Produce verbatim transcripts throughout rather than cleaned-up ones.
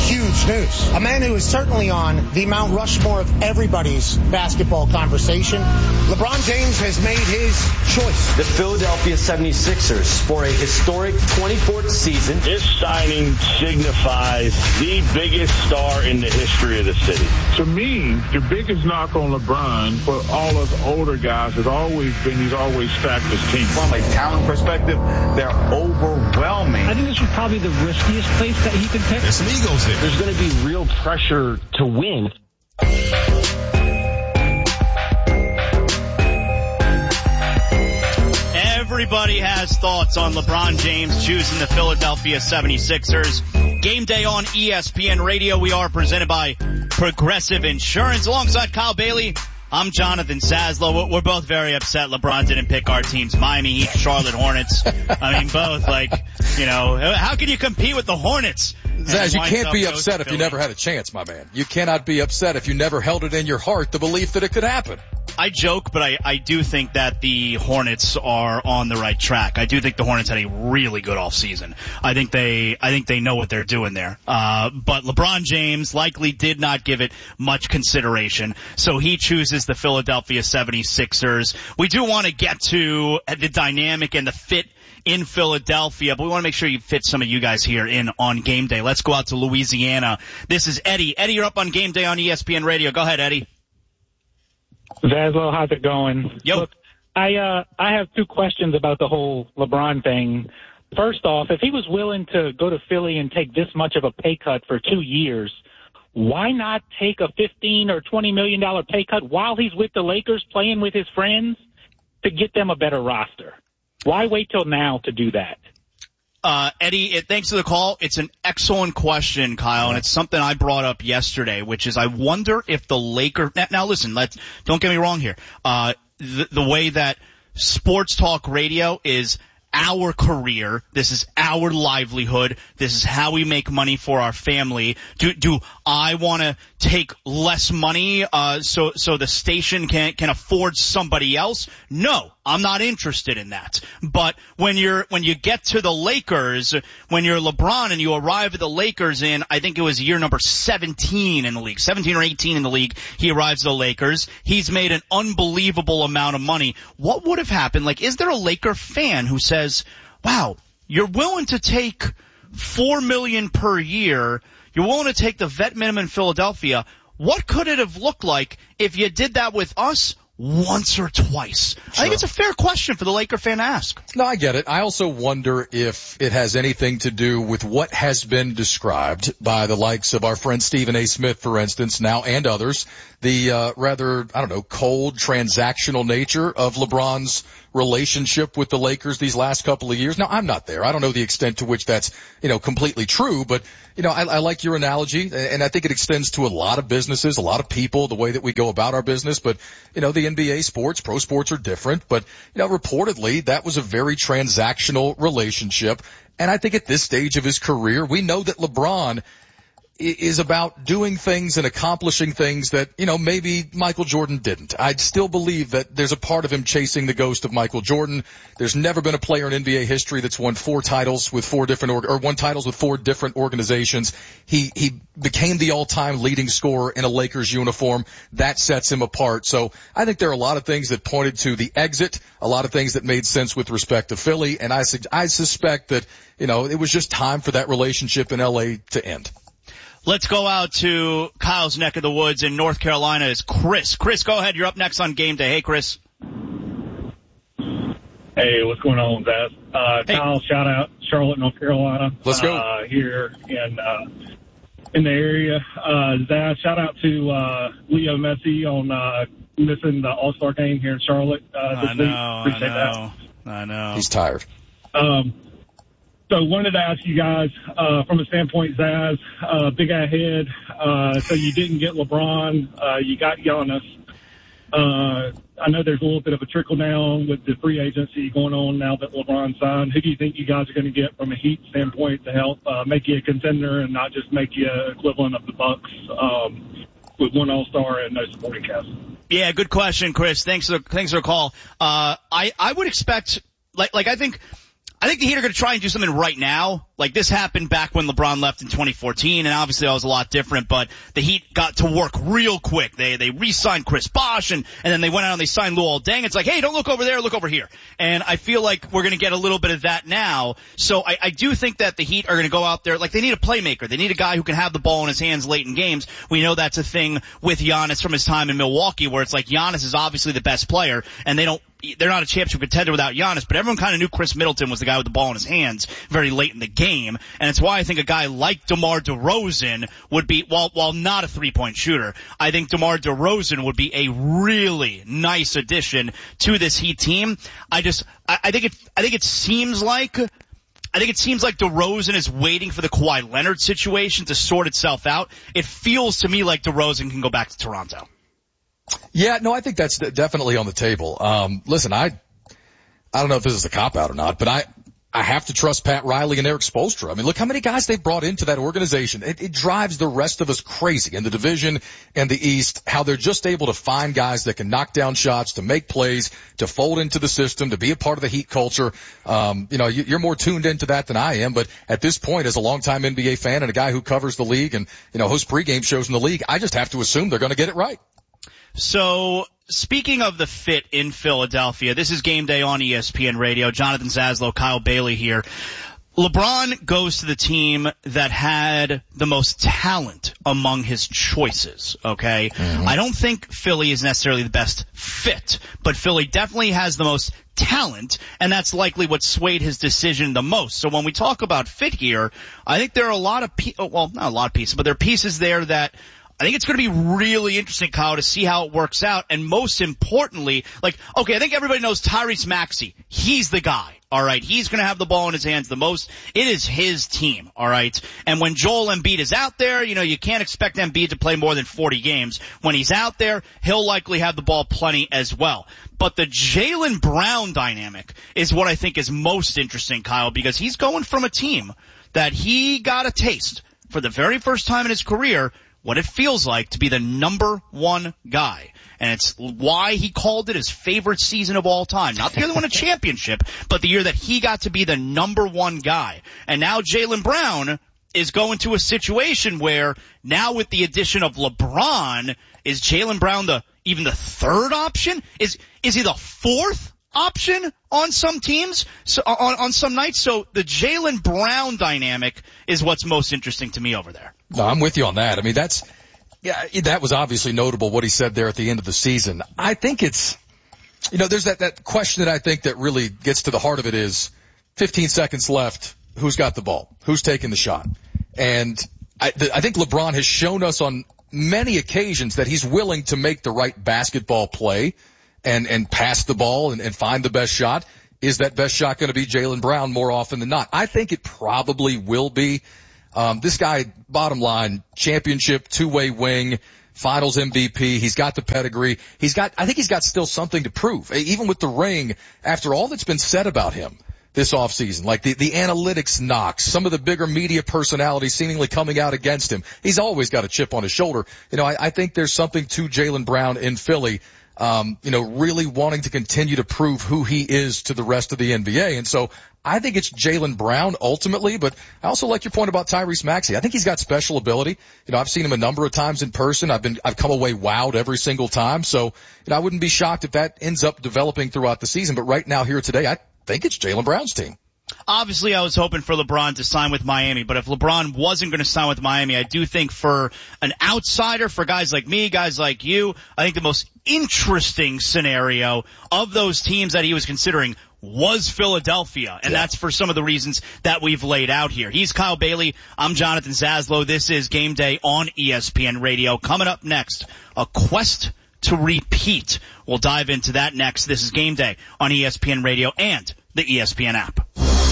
huge news. A man who is certainly on the Mount Rushmore of everybody's basketball conversation. LeBron James has made his choice. The Philadelphia seventy-sixers for a historic twenty-fourth season. This signing signifies the biggest star in the history of the city. To me, the biggest knock on LeBron for all us older guys has always been he's always stacked his team. From a talent perspective, they're overwhelming. I think this was probably the riskiest place that he could pick. There's some egos there. There's going to be real pressure to win. Everybody has thoughts on LeBron James choosing the Philadelphia seventy-sixers. Game day on E S P N Radio. We are presented by Progressive Insurance. Alongside Kyle Bailey, I'm Jonathan Saslow. We're both very upset LeBron didn't pick our teams. Miami Heat, Charlotte Hornets. I mean, both, like, you know, how can you compete with the Hornets? Zaz, you can't be upset if you never had a chance, my man. You cannot be upset if you never held it in your heart, the belief that it could happen. I joke, but I, I do think that the Hornets are on the right track. I do think the Hornets had a really good offseason. I think they, I think they know what they're doing there. Uh, but LeBron James likely did not give it much consideration. So he chooses the Philadelphia seventy-sixers. We do want to get to the dynamic and the fit in Philadelphia, but we want to make sure you fit some of you guys here in on game day. Let's go out to Louisiana. This is Eddie. Eddie, you're up on game day on E S P N Radio. Go ahead, Eddie. Zaslow, how's it going? Yo. Look, I uh, I have two questions about the whole LeBron thing. First off, if he was willing to go to Philly and take this much of a pay cut for two years, why not take a fifteen or twenty million dollar pay cut while he's with the Lakers playing with his friends to get them a better roster? Why wait till now to do that? Uh, Eddie, it, thanks for the call. It's an excellent question, Kyle, and it's something I brought up yesterday, which is I wonder if the Lakers, now, now listen, let's, don't get me wrong here. Uh, the, the way that sports talk radio is our career. This is our livelihood. This is how we make money for our family. Do, do I want to take less money, uh, so, so the station can, can afford somebody else? No, I'm not interested in that. But when you're, when you get to the Lakers, when you're LeBron and you arrive at the Lakers in, I think it was year number seventeen in the league, seventeen or eighteen in the league, he arrives at the Lakers. He's made an unbelievable amount of money. What would have happened? Like, is there a Laker fan who says, wow, you're willing to take four million per year, you're willing to take the vet minimum in Philadelphia. What could it have looked like if you did that with us once or twice? Sure. I think it's a fair question for the Laker fan to ask. No, I get it. I also wonder if it has anything to do with what has been described by the likes of our friend Stephen A. Smith, for instance, now and others, the uh, rather, I don't know, cold, transactional nature of LeBron's relationship with the Lakers these last couple of years. Now, I'm not there. I don't know the extent to which that's, you know, completely true, but, you know, I, I like your analogy, and I think it extends to a lot of businesses, a lot of people, the way that we go about our business. But, you know, the N B A sports, pro sports are different, but, you know, reportedly that was a very transactional relationship. And I think at this stage of his career, we know that LeBron is about doing things and accomplishing things that, you know, maybe Michael Jordan didn't. I still believe that there's a part of him chasing the ghost of Michael Jordan. There's never been a player in N B A history that's won four titles with four different, or, or won titles with four different organizations. He, he became the all-time leading scorer in a Lakers uniform. That sets him apart. So I think there are a lot of things that pointed to the exit, a lot of things that made sense with respect to Philly, and I, I suspect that, you know, it was just time for that relationship in L A to end. Let's go out to Kyle's neck of the woods in North Carolina. Is Chris. Chris, go ahead. You're up next on Game Day. Hey, Chris. Hey, what's going on, Zaz? Uh, hey. Kyle, shout out Charlotte, North Carolina. Let's go. Uh, here in, uh, in the area. Uh, Zaz, shout out to, uh, Leo Messi on, uh, missing the All-Star game here in Charlotte, uh, this I know, week. Appreciate I know, that. I know. He's tired. Um, So wanted to ask you guys, uh, from a standpoint, Zaz, uh, big ahead. Uh, so you didn't get LeBron. Uh, you got Giannis. Uh, I know there's a little bit of a trickle down with the free agency going on now that LeBron signed. Who do you think you guys are going to get from a Heat standpoint to help, uh, make you a contender and not just make you equivalent of the Bucks, um, with one All-Star and no supporting cast? Yeah, good question, Chris. Thanks for, thanks for the call. Uh, I, I would expect, like, like I think, I think the Heat are going to try and do something right now. Like, this happened back when LeBron left in twenty fourteen, and obviously that was a lot different, but the Heat got to work real quick. They they re-signed Chris Bosh, and, and then they went out and they signed Luol Deng. It's like, hey, don't look over there, look over here. And I feel like we're going to get a little bit of that now. So I, I do think that the Heat are going to go out there, like, they need a playmaker. They need a guy who can have the ball in his hands late in games. We know that's a thing with Giannis from his time in Milwaukee, where it's like Giannis is obviously the best player, and they don't they're not a championship contender without Giannis, but everyone kind of knew Chris Middleton was the guy with the ball in his hands very late in the game, and it's why I think a guy like DeMar DeRozan would be, while while not a three-point shooter, I think DeMar DeRozan would be a really nice addition to this Heat team. I just, I, I think it, I think it seems like, I think it seems like DeRozan is waiting for the Kawhi Leonard situation to sort itself out. It feels to me like DeRozan can go back to Toronto. Yeah, no, I think that's definitely on the table. Um, listen, I, I don't know if this is a cop-out or not, but I, I have to trust Pat Riley and Eric Spoelstra. I mean, look how many guys they've brought into that organization. It, it drives the rest of us crazy in the division and the East, how they're just able to find guys that can knock down shots, to make plays, to fold into the system, to be a part of the Heat culture. Um, you know, you, you're more tuned into that than I am, but at this point, as a longtime N B A fan and a guy who covers the league and, you know, hosts pregame shows in the league, I just have to assume they're going to get it right. So, speaking of the fit in Philadelphia, this is Game Day on E S P N Radio. Jonathan Zaslow, Kyle Bailey here. LeBron goes to the team that had the most talent among his choices, okay? Mm-hmm. I don't think Philly is necessarily the best fit, but Philly definitely has the most talent, and that's likely what swayed his decision the most. So when we talk about fit here, I think there are a lot of pe- well, not a lot of pieces, but there are pieces there that I think it's going to be really interesting, Kyle, to see how it works out. And most importantly, like, okay, I think everybody knows Tyrese Maxey. He's the guy, all right? He's going to have the ball in his hands the most. It is his team, all right? And when Joel Embiid is out there, you know, you can't expect Embiid to play more than forty games. When he's out there, he'll likely have the ball plenty as well. But the Jaylen Brown dynamic is what I think is most interesting, Kyle, because he's going from a team that he got a taste for the very first time in his career what it feels like to be the number one guy. And it's why he called it his favorite season of all time. Not the year they won a championship, but the year that he got to be the number one guy. And now Jaylen Brown is going to a situation where now with the addition of LeBron, is Jaylen Brown the even the third option? Is is he the fourth option on some teams, so on, on some nights? So the Jaylen Brown dynamic is what's most interesting to me over there. No, I'm with you on that. I mean, that's, yeah, that was obviously notable what he said there at the end of the season. I think it's, you know, there's that, that question that I think that really gets to the heart of it is fifteen seconds left. Who's got the ball? Who's taking the shot? And I, the, I think LeBron has shown us on many occasions that he's willing to make the right basketball play and, and pass the ball and, and find the best shot. Is that best shot going to be Jaylen Brown more often than not? I think it probably will be. Um, this guy, bottom line, championship, two-way wing, finals M V P. He's got the pedigree. He's got, I think he's got still something to prove. Even with the ring, after all that's been said about him this offseason, like the, the analytics knocks, some of the bigger media personalities seemingly coming out against him. He's always got a chip on his shoulder. You know, I, I think there's something to Jaylen Brown in Philly. Um, you know, really wanting to continue to prove who he is to the rest of the N B A. And so I think it's Jaylen Brown ultimately, but I also like your point about Tyrese Maxey. I think he's got special ability. You know, I've seen him a number of times in person. I've been, I've come away wowed every single time. So, you know, I wouldn't be shocked if that ends up developing throughout the season. But right now here today, I think it's Jaylen Brown's team. Obviously, I was hoping for LeBron to sign with Miami, but if LeBron wasn't going to sign with Miami, I do think for an outsider, for guys like me, guys like you, I think the most interesting scenario of those teams that he was considering was Philadelphia, and yeah. that's for some of the reasons that we've laid out here. He's Kyle Bailey. I'm Jonathan Zaslow. This is Game Day on E S P N Radio. Coming up next, a quest to repeat. We'll dive into that next. This is Game Day on E S P N Radio and the E S P N app.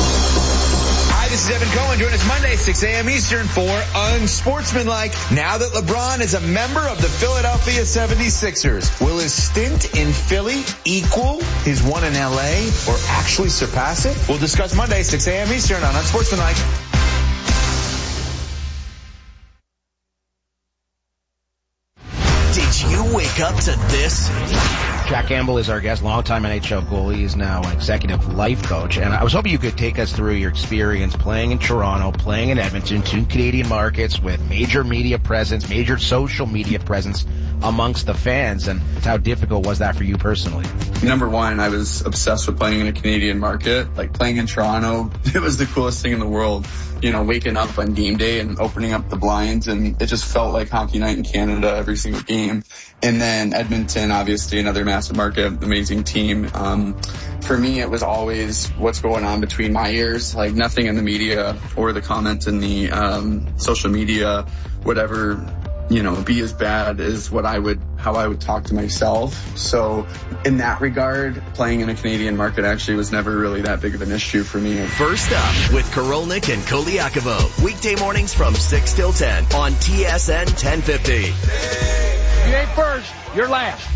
Hi, this is Evan Cohen. Join us Monday, six a.m. Eastern for Unsportsmanlike. Now that LeBron is a member of the Philadelphia seventy-sixers, will his stint in Philly equal his one in L A or actually surpass it? We'll discuss Monday, six a.m. Eastern on Unsportsmanlike. Did Did you wake up to this? Jack Campbell is our guest, longtime N H L goalie. He is now an executive life coach. And I was hoping you could take us through your experience playing in Toronto, playing in Edmonton, two Canadian markets with major media presence, major social media presence amongst the fans. And how difficult was that for you personally? Number one, I was obsessed with playing in a Canadian market. Like playing in Toronto, it was the coolest thing in the world. You know, waking up on game day and opening up the blinds, and it just felt like hockey night in Canada every single game. And then Edmonton, obviously another massive market, amazing team. Um, for me, it was always what's going on between my ears, like nothing in the media or the comments in the um, social media, whatever, you know, be as bad as what I would, how I would talk to myself. So in that regard, playing in a Canadian market actually was never really that big of an issue for me. First up with Korolnik and Koliakovo. Weekday mornings from six till ten on T S N ten fifty. You ain't first, you're last.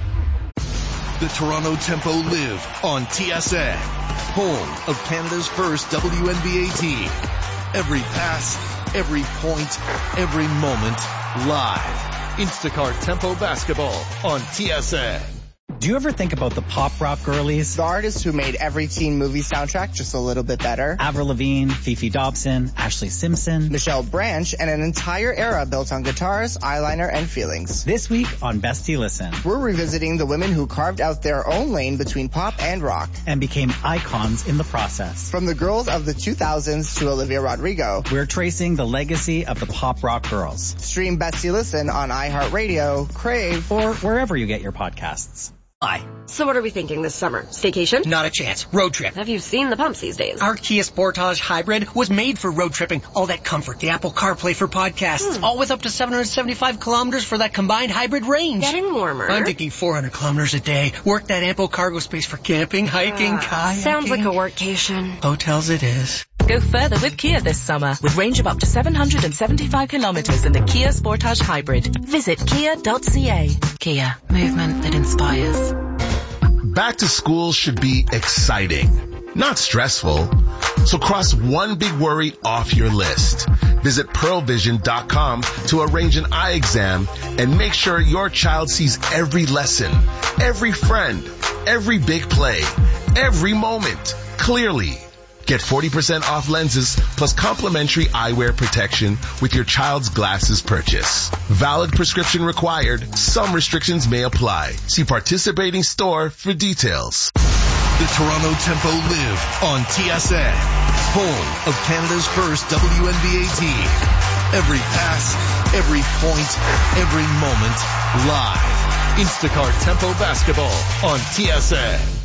The Toronto Tempo live on T S N, home of Canada's first W N B A team. Every pass, every point, every moment, live. Instacart Tempo Basketball on T S N. Do you ever think about the pop rock girlies? The artists who made every teen movie soundtrack just a little bit better. Avril Lavigne, Fifi Dobson, Ashley Simpson, Michelle Branch, and an entire era built on guitars, eyeliner, and feelings. This week on Bestie Listen, we're revisiting the women who carved out their own lane between pop and rock. And became icons in the process. From the girls of the two thousands to Olivia Rodrigo, we're tracing the legacy of the pop rock girls. Stream Bestie Listen on iHeartRadio, Crave, or wherever you get your podcasts. Hi. So what are we thinking this summer? Staycation? Not a chance. Road trip. Have you seen the pumps these days? Our Kia Sportage Hybrid was made for road tripping. All that comfort, the Apple CarPlay for podcasts, hmm. all with up to seven hundred seventy-five kilometers for that combined hybrid range. Getting warmer. I'm thinking four hundred kilometers a day. Work that ample cargo space for camping, hiking, uh, kayaking. Sounds like a workcation. Hotels it is. Go further with Kia this summer with range of up to seven hundred seventy-five kilometers in the Kia Sportage Hybrid. Visit kia dot c a. Kia, movement that inspires. Back to school should be exciting, not stressful. So cross one big worry off your list. Visit pearl vision dot com to arrange an eye exam and make sure your child sees every lesson, every friend, every big play, every moment clearly. Get forty percent off lenses plus complimentary eyewear protection with your child's glasses purchase. Valid prescription required. Some restrictions may apply. See participating store for details. The Toronto Tempo live on T S N, home of Canada's first W N B A team. Every pass, every point, every moment, live. Instacart Tempo Basketball on T S N.